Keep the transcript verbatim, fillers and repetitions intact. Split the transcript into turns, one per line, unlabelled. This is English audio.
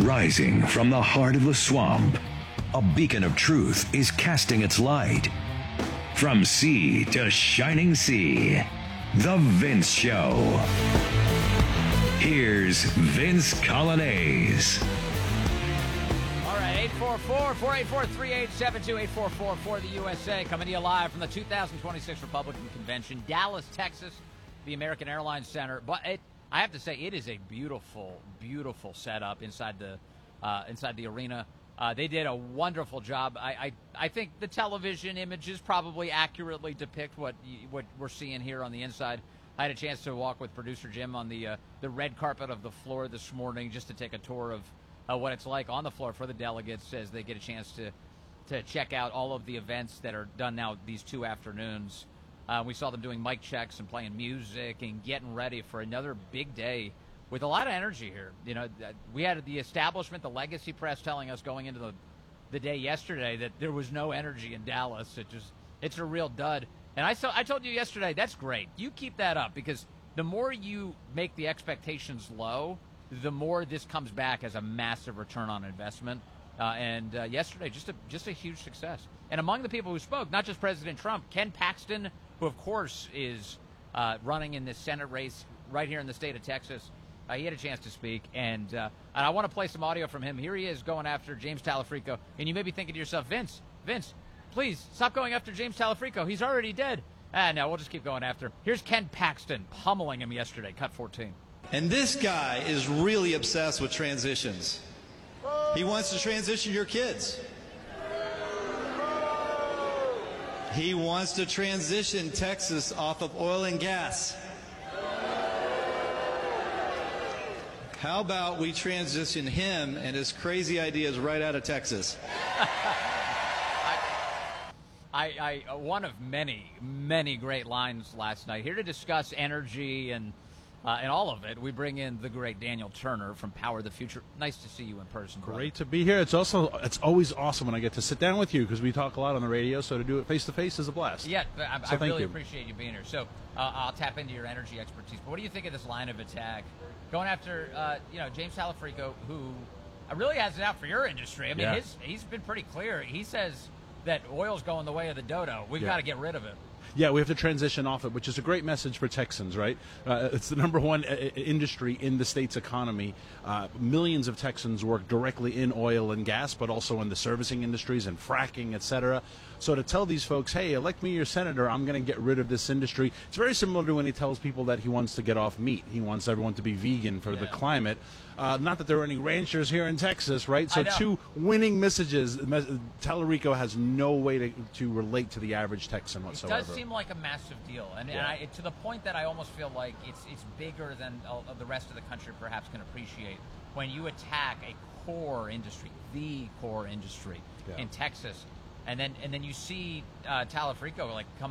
Rising from the heart of the swamp, a beacon of truth is casting its light. From sea to shining sea, The Vince Show. Here's Vince Coglianese.
All right, eight four four, four eight four, three eight seven two, eight four four for the U S A. Coming to you live from the two thousand twenty-six Republican Convention, Dallas, Texas, the American Airlines Center. But it, I have to say, it is a beautiful, beautiful setup inside the uh, inside the arena. Uh, they did a wonderful job. I, I I think the television images probably accurately depict what you, what we're seeing here on the inside. I had a chance to walk with producer Jim on the uh, the red carpet of the floor this morning just to take a tour of uh, what it's like on the floor for the delegates as they get a chance to to check out all of the events that are done now these two afternoons. Uh, we saw them doing mic checks and playing music and getting ready for another big day with a lot of energy here. You know, we had the establishment, the legacy press telling us going into the the day yesterday that there was no energy in Dallas. It just it's a real dud. And I saw I told you yesterday, that's great. You keep that up because the more you make the expectations low, the more this comes back as a massive return on investment. Uh, and uh, yesterday, just a just a huge success. And among the people who spoke, not just President Trump, Ken Paxton, who of course is uh, running in this Senate race right here in the state of Texas. Uh, he had a chance to speak, and, uh, and I want to play some audio from him. Here he is going after James Talafrico, and you may be thinking to yourself, Vince, Vince, please stop going after James Talafrico. He's already dead. Ah, no, we'll just keep going after him. Here's Ken Paxton pummeling him yesterday, cut fourteen.
And this guy is really obsessed with transitions. He wants to transition your kids. He wants to transition Texas off of oil and gas. How about we transition him and his crazy ideas right out of Texas?
I, I, one of many, many great lines last night. Here to discuss energy and uh, and all of it, we bring in the great Daniel Turner from Power the Future. Nice to see you in person, brother.
Great to be here. It's also it's always awesome when I get to sit down with you because we talk a lot on the radio. So to do it face to face is a blast.
Yeah, I,
so
I really
you.
appreciate you being here. So uh, I'll tap into your energy expertise. But what do you think of this line of attack, going after uh, you know James Talafrico, who really has it out for your industry? I mean,
yeah.
his, he's been pretty clear. He says that oil's going the way of the dodo. We've
yeah.
got to get rid of it.
Yeah, we have to transition off it, which is a great message for Texans, right? Uh, it's the number one uh, industry in the state's economy. Uh, millions of Texans work directly in oil and gas, but also in the servicing industries and fracking, et cetera. So to tell these folks, hey, elect me your senator, I'm going to get rid of this industry. It's very similar to when he tells people that he wants to get off meat. He wants everyone to be vegan for yeah. the climate. Uh, not that there are any ranchers here in Texas, right? So two winning messages. Talarico has no way to, to relate to the average Texan whatsoever.
It does seem like a massive deal, and,
yeah.
and I, to the point that I almost feel like it's it's bigger than uh, the rest of the country perhaps can appreciate when you attack a core industry, the core industry yeah. in Texas, and then and then you see uh, Talafrico like come